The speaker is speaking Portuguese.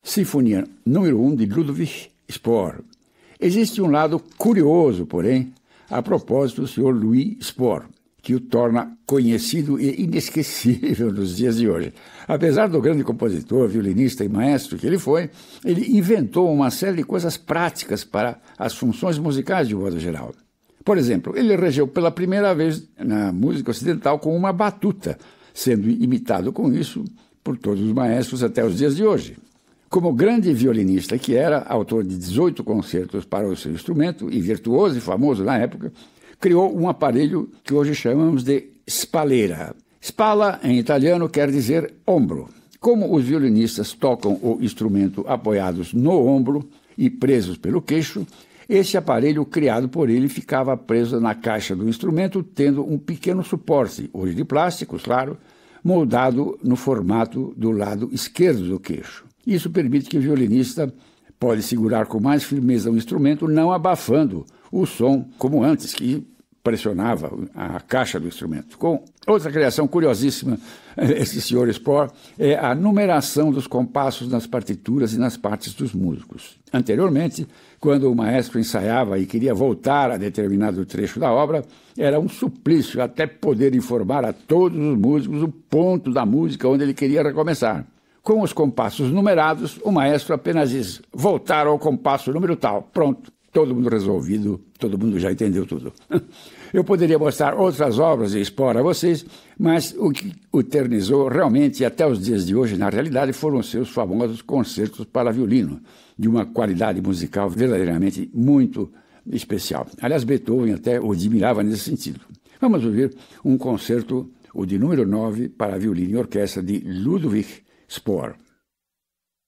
Sinfonia número 1 de Ludwig Spohr. Existe um lado curioso, porém, a propósito do Sr. Louis Spohr, que o torna conhecido e inesquecível nos dias de hoje. Apesar do grande compositor, violinista e maestro que ele foi, ele inventou uma série de coisas práticas para as funções musicais de modo geral. Por exemplo, ele regeu pela primeira vez na música ocidental com uma batuta, sendo imitado com isso por todos os maestros até os dias de hoje. Como grande violinista que era, autor de 18 concertos para o seu instrumento e virtuoso e famoso na época, criou um aparelho que hoje chamamos de spalera. Spalla, em italiano, quer dizer ombro. Como os violinistas tocam o instrumento apoiados no ombro e presos pelo queixo, esse aparelho criado por ele ficava preso na caixa do instrumento, tendo um pequeno suporte, hoje de plástico, claro, moldado no formato do lado esquerdo do queixo. Isso permite que o violinista pode segurar com mais firmeza o instrumento, não abafando o som como antes, que pressionava a caixa do instrumento. Com outra criação curiosíssima, esse Sr. Spohr, é a numeração dos compassos nas partituras e nas partes dos músicos. Anteriormente, quando o maestro ensaiava e queria voltar a determinado trecho da obra, era um suplício até poder informar a todos os músicos o ponto da música onde ele queria recomeçar. Com os compassos numerados, o maestro apenas diz: voltar ao compasso número tal. Pronto, todo mundo resolvido, todo mundo já entendeu tudo. Eu poderia mostrar outras obras de Spohr a vocês, mas o que o eternizou realmente até os dias de hoje, na realidade, foram seus famosos concertos para violino, de uma qualidade musical verdadeiramente muito especial. Aliás, Beethoven até o admirava nesse sentido. Vamos ouvir um concerto, o de número 9, para violino e orquestra de Ludwig Spohr.